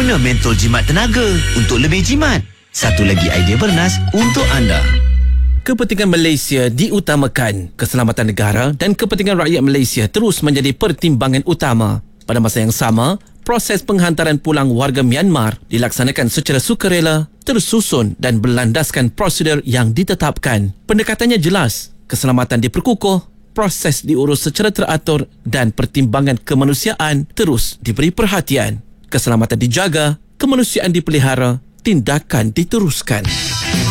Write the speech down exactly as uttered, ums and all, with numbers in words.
Guna mentol jimat tenaga untuk lebih jimat. Satu lagi idea bernas untuk anda. Kepentingan Malaysia diutamakan. Keselamatan negara dan kepentingan rakyat Malaysia terus menjadi pertimbangan utama. Pada masa yang sama, proses penghantaran pulang warga Myanmar dilaksanakan secara sukarela, tersusun dan berlandaskan prosedur yang ditetapkan. Pendekatannya jelas, keselamatan diperkukuh, proses diurus secara teratur dan pertimbangan kemanusiaan terus diberi perhatian. Keselamatan dijaga, kemanusiaan dipelihara, tindakan diteruskan.